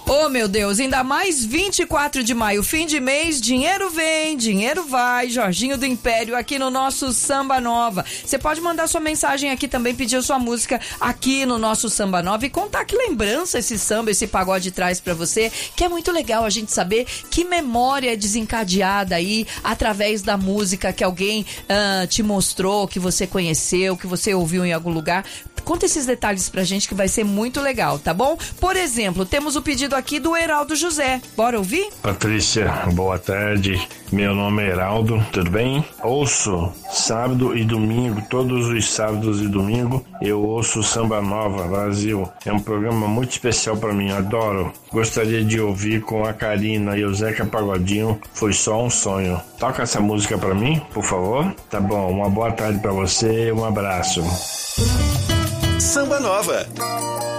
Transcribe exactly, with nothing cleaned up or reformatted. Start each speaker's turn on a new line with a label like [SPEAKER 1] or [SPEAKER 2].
[SPEAKER 1] Oh, meu Deus, ainda mais vinte e quatro de maio, fim de mês, dinheiro vem, dinheiro vai, Jorginho do Império aqui no nosso Samba Nova. Você pode mandar sua mensagem aqui também, pedir sua música aqui no nosso Samba Nova e contar que lembrança esse samba, esse pagode traz pra você, que é muito legal a gente saber que memória é desencadeada aí através da música que alguém uh, te mostrou, que você conheceu, que você ouviu em algum lugar. Conta esses detalhes pra gente que vai ser muito legal, tá bom? Por exemplo, temos o pedido aqui do Heraldo José. Bora ouvir?
[SPEAKER 2] Patrícia, boa tarde. Meu nome é Heraldo, tudo bem? Ouço sábado e domingo, todos os sábados e domingo, eu ouço Samba Nova Brasil. É um programa muito especial pra mim, adoro. Gostaria de ouvir com a Karina e o Zeca Pagodinho, Foi Só um Sonho. Toca essa música pra mim, por favor? Tá bom, uma boa tarde pra você, um abraço.
[SPEAKER 3] Samba Nova.